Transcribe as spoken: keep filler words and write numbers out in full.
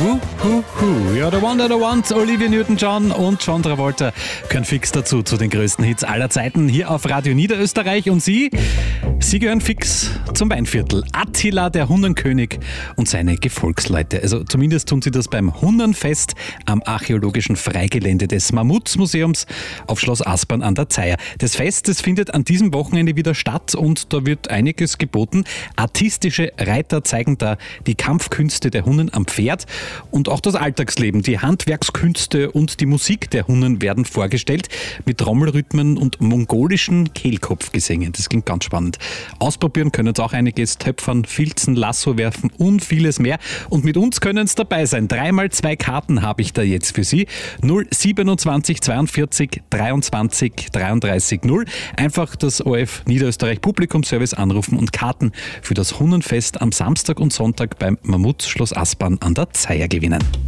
Hu, hu, hu. Ja, The One That I Want, Olivia Newton-John und John Travolta gehören fix dazu, zu den größten Hits aller Zeiten hier auf Radio Niederösterreich. Und Sie, Sie gehören fix zum Weinviertel. Attila, der Hunnenkönig und seine Gefolgsleute. Also zumindest tun Sie das beim Hunnenfest am archäologischen Freigelände des Mammutsmuseums auf Schloss Aspern an der Zeiher. Das Fest, das findet an diesem Wochenende wieder statt und da wird einiges geboten. Artistische Reiter zeigen da die Kampfkünste der Hunnen am Pferd und auch das Alltagsleben. Die Handwerkskünste und die Musik der Hunnen werden vorgestellt mit Trommelrhythmen und mongolischen Kehlkopfgesängen. Das klingt ganz spannend. Ausprobieren können es auch einiges: Töpfern, Filzen, Lasso werfen und vieles mehr. Und mit uns können es dabei sein. Dreimal zwei Karten habe ich da jetzt für Sie. null siebenundzwanzig zweiundvierzig dreiundzwanzig dreiunddreißig null. Einfach das O F Niederösterreich Publikumsservice anrufen und Karten für das Hunnenfest am Samstag und Sonntag beim Mammutsschloss Aspern an der Zeiher gewinnen.